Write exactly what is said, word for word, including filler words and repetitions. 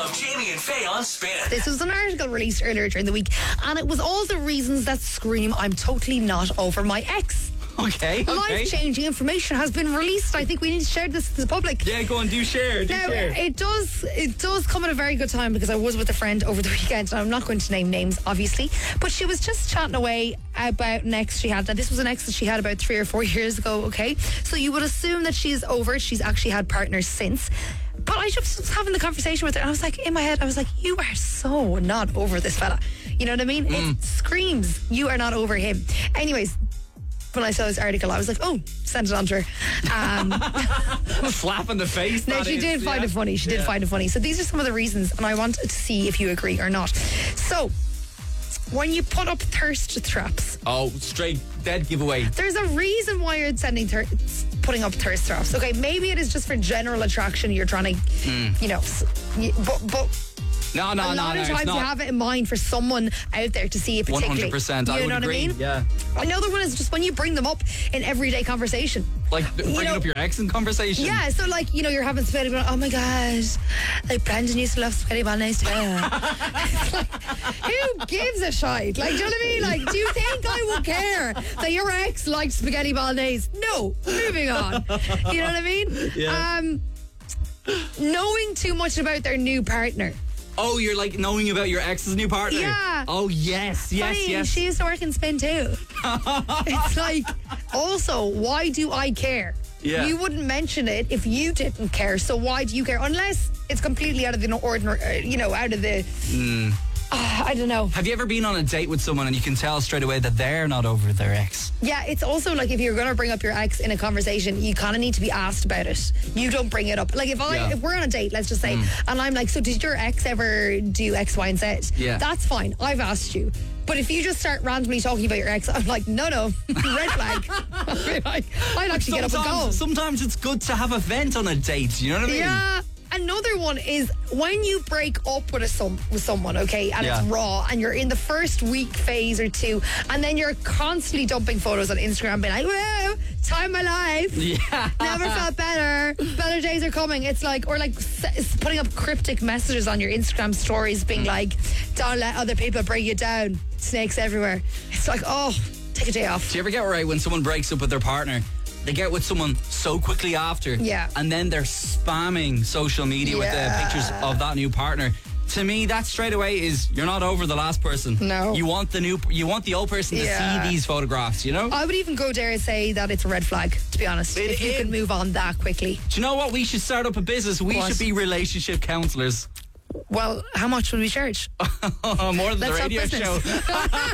of Jamie and Faye on Spin. This was an article released earlier during the week, and it was all the reasons that scream, "I'm totally not over my ex." Okay, okay. Life-changing information has been released. I think we need to share this to the public. Yeah, go on, do share, do Now, share. it does it does come at a very good time because I was with a friend over the weekend, and I'm not going to name names, obviously, but she was just chatting away about an ex she had. Now, this was an ex that she had about three or four years ago, okay? So you would assume that she's over it. She's actually had partners since. But I just was having the conversation with her, and I was like, in my head, I was like, you are so not over this fella. You know what I mean? Mm. It screams, you are not over him. Anyways, when I saw this article, I was like, oh, send it on to her. Um, Slap in the face. no, that she is, did find yeah. it funny. She did Yeah. find it funny. So these are some of the reasons, and I want to see if you agree or not. So, when you put up thirst traps, Oh, straight dead giveaway. there's a reason why you're sending thir- putting up thirst traps. Okay, maybe it is just for general attraction. You're trying to, you know, s- y- but but. No, no, a no, lot no. of it's times you not. have it in mind for someone out there to see it one particularly. hundred percent. I You would know what agree. I mean? Yeah. Another one is just when you bring them up in everyday conversation. Like bringing know- up your ex in conversation. Yeah, so like, you know, you're having spaghetti bolognese. Oh my God, like Brandon used to love spaghetti bolognese too. It's like, who gives a shite? Like, do you know what I mean? Like, do you think I would care that your ex liked spaghetti bolognese? No. Moving on. You know what I mean? Yeah. Um, knowing too much about their new partner. Oh, you're like knowing about your ex's new partner? Yeah. Oh, yes, yes, Funny, yes. she used to work in Spin too. It's like, also, why do I care? Yeah. You wouldn't mention it if you didn't care. So why do you care? Unless it's completely out of the ordinary, uh, you know, out of the. Uh, I don't know. Have you ever been on a date with someone and you can tell straight away that they're not over their ex? Yeah, it's also like if you're going to bring up your ex in a conversation, you kind of need to be asked about it. You don't bring it up. Like if I, Yeah. if we're on a date, let's just say, and I'm like, so did your ex ever do X, Y, and Z? Yeah. That's fine. I've asked you. But if you just start randomly talking about your ex, I'm like, no, no, red flag. I'd like, I'd actually get up and go. Sometimes, sometimes it's good to have a vent on a date, you know what I mean? Yeah. Another one is when you break up with a some with someone, okay, and Yeah. it's raw, and you're in the first week phase or two, and then you're constantly dumping photos on Instagram, being like, "Whoa, time of my life, Yeah. never felt better, better days are coming." It's like, or like s- putting up cryptic messages on your Instagram stories, being like, "Don't let other people bring you down. Snakes everywhere." It's like, oh, take a day off. Do you ever get right when someone breaks up with their partner? They get with someone so quickly after. Yeah. And then they're spamming social media with the Yeah. pictures of that new partner. To me, that straight away is you're not over the last person. No. You want the new you want the old person Yeah. to see these photographs, you know? I would even go dare and say that it's a red flag, to be honest, It if you is. can move on that quickly. Do you know what? We should start up a business. We What? should be relationship counselors. Well, how much would we charge? More than Let's the talk radio business. show.